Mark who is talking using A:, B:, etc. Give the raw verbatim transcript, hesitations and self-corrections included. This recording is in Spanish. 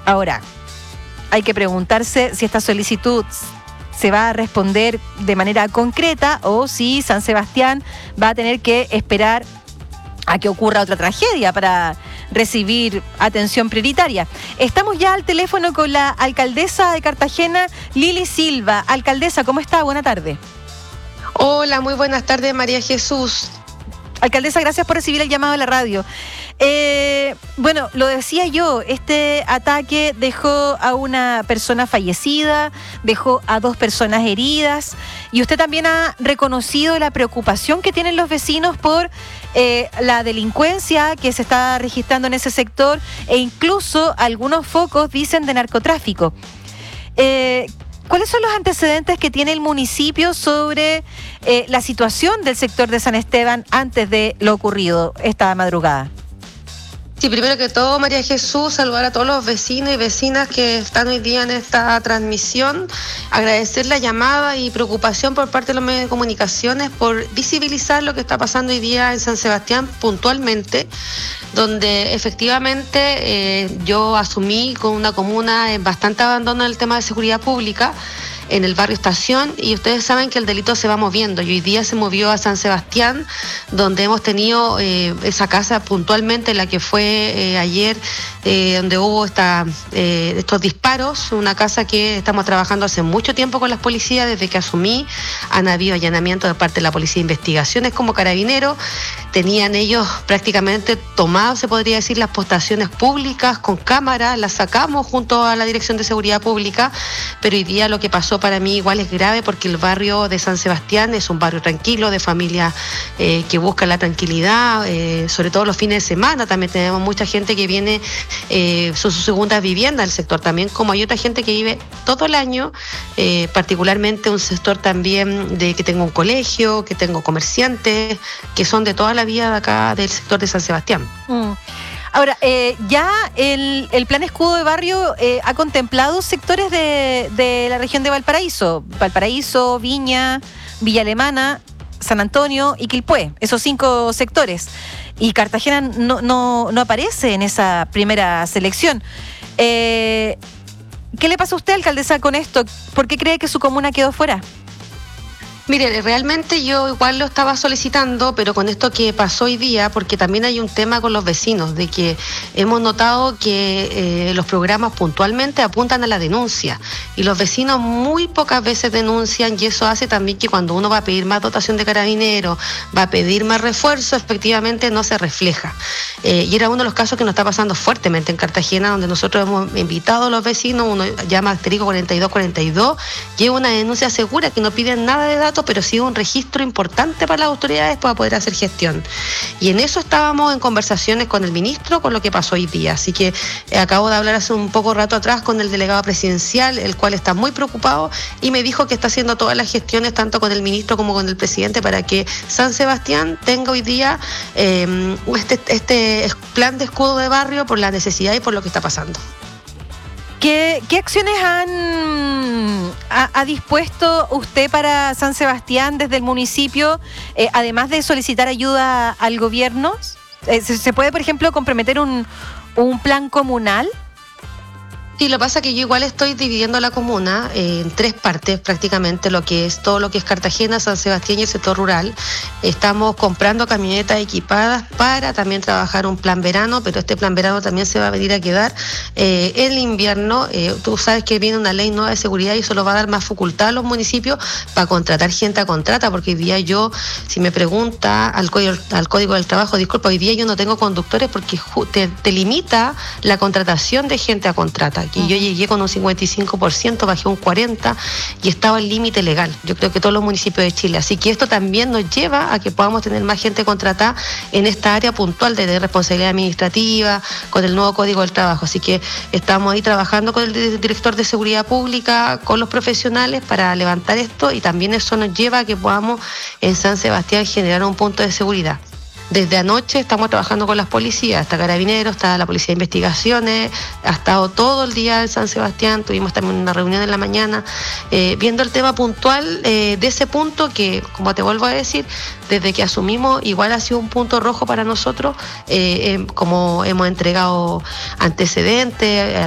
A: Ahora, hay que preguntarse si esta solicitud se va a responder de manera concreta o si San Sebastián va a tener que esperar a que ocurra otra tragedia para recibir atención prioritaria. Estamos ya al teléfono con la alcaldesa de Cartagena, Lili Silva. Alcaldesa, ¿cómo está? Buena tarde.
B: Hola, muy buenas tardes, María Jesús.
A: Alcaldesa, gracias por recibir el llamado a la radio. Eh, bueno, lo decía yo, este ataque dejó a una persona fallecida, dejó a dos personas heridas, y usted también ha reconocido la preocupación que tienen los vecinos por eh, la delincuencia que se está registrando en ese sector, e incluso algunos focos dicen de narcotráfico. Eh, ¿Cuáles son los antecedentes que tiene el municipio sobre eh, la situación del sector de San Esteban antes de lo ocurrido esta madrugada?
B: Sí, primero que todo, María Jesús, saludar a todos los vecinos y vecinas que están hoy día en esta transmisión, agradecer la llamada y preocupación por parte de los medios de comunicaciones por visibilizar lo que está pasando hoy día en San Sebastián puntualmente, donde efectivamente eh, yo asumí con una comuna en bastante abandono en el tema de seguridad pública, en el barrio Estación, y ustedes saben que el delito se va moviendo, y hoy día se movió a San Sebastián, donde hemos tenido eh, esa casa puntualmente, la que fue eh, ayer, eh, donde hubo esta, eh, estos disparos, una casa que estamos trabajando hace mucho tiempo con las policías, desde que asumí. Han habido allanamientos de parte de la Policía de Investigaciones como Carabineros, tenían ellos prácticamente tomado, se podría decir, las postaciones públicas con cámaras, las sacamos junto a la Dirección de Seguridad Pública, pero hoy día lo que pasó para mí igual es grave, porque el barrio de San Sebastián es un barrio tranquilo, de familias eh, que buscan la tranquilidad, eh, sobre todo los fines de semana. También tenemos mucha gente que viene, eh, son sus segundas viviendas del sector también, como hay otra gente que vive todo el año, eh, particularmente un sector también de que tengo un colegio, que tengo comerciantes, que son de toda la vida de acá del sector de San Sebastián.
A: Mm. Ahora, eh, ya el, el plan escudo de barrio eh, ha contemplado sectores de, de la región de Valparaíso, Valparaíso, Viña, Villa Alemana, San Antonio y Quilpué, esos cinco sectores. Y Cartagena no, no, no aparece en esa primera selección. Eh, ¿Qué le pasa a usted, alcaldesa, con esto? ¿Por qué cree que su comuna quedó fuera?
B: Mire, realmente yo igual lo estaba solicitando, pero con esto que pasó hoy día, porque también hay un tema con los vecinos, de que hemos notado que eh, los programas puntualmente apuntan a la denuncia, y los vecinos muy pocas veces denuncian, y eso hace también que cuando uno va a pedir más dotación de carabineros, va a pedir más refuerzo, efectivamente no se refleja. Eh, y era uno de los casos que nos está pasando fuertemente en Cartagena, donde nosotros hemos invitado a los vecinos, uno llama asterisco cuarenta y dos cuarenta y dos, lleva una denuncia segura que no piden nada de datos, pero sí un registro importante para las autoridades para poder hacer gestión. Y en eso estábamos en conversaciones con el ministro, con lo que pasó hoy día. Así que eh, acabo de hablar hace un poco rato atrás con el delegado presidencial, el cual está muy preocupado, y me dijo que está haciendo todas las gestiones, tanto con el ministro como con el presidente, para que San Sebastián tenga hoy día eh, este, este plan de escudo de barrio por la necesidad y por lo que está pasando.
A: ¿Qué, qué acciones han ha, ha dispuesto usted para San Sebastián desde el municipio, eh, además de solicitar ayuda al gobierno? Eh, ¿se, ¿Se puede, por ejemplo, comprometer un, un plan comunal?
B: Sí, lo que pasa es que yo igual estoy dividiendo la comuna eh, en tres partes prácticamente, lo que es todo lo que es Cartagena, San Sebastián y el sector rural. Estamos comprando camionetas equipadas para también trabajar un plan verano, pero este plan verano también se va a venir a quedar eh, en el invierno. Eh, tú sabes que viene una ley nueva de seguridad y eso lo va a dar más facultad a los municipios para contratar gente a contrata, porque hoy día yo, si me pregunta al código, al código del trabajo, disculpa, hoy día yo no tengo conductores porque te, te limita la contratación de gente a contrata. Aquí yo llegué con un cincuenta y cinco por ciento, bajé un cuarenta por ciento y estaba el límite legal. Yo creo que todos los municipios de Chile. Así que esto también nos lleva a que podamos tener más gente contratada en esta área puntual de, de responsabilidad administrativa, con el nuevo Código del Trabajo. Así que estamos ahí trabajando con el director de Seguridad Pública, con los profesionales para levantar esto, y también eso nos lleva a que podamos en San Sebastián generar un punto de seguridad. Desde anoche estamos trabajando con las policías, está Carabineros, está la Policía de Investigaciones, ha estado todo el día en San Sebastián, tuvimos también una reunión en la mañana, eh, viendo el tema puntual eh, de ese punto que, como te vuelvo a decir, desde que asumimos igual ha sido un punto rojo para nosotros, eh, eh, como hemos entregado antecedentes,